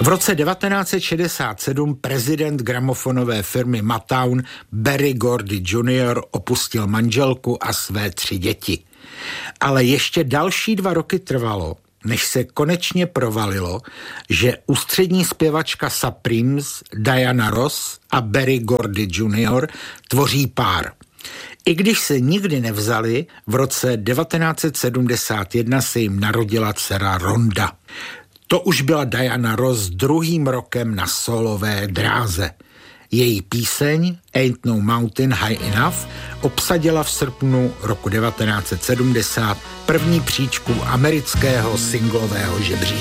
V roce 1967 prezident gramofonové firmy Motown Berry Gordy Jr. opustil manželku a své 3 děti. Ale ještě další 2 roky trvalo, než se konečně provalilo, že ústřední zpěvačka Supremes Diana Ross a Berry Gordy Jr. tvoří pár. I když se nikdy nevzali, v roce 1971 se jim narodila dcera Rhonda. To už byla Diana Ross 2. rokem na solové dráze. Její píseň Ain't No Mountain High Enough obsadila v srpnu roku 1970 první příčku amerického singlového žebříčku.